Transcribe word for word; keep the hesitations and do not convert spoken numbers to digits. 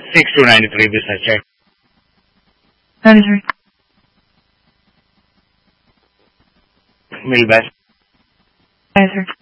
six two nine three business check. Manager. Milbas. Manager.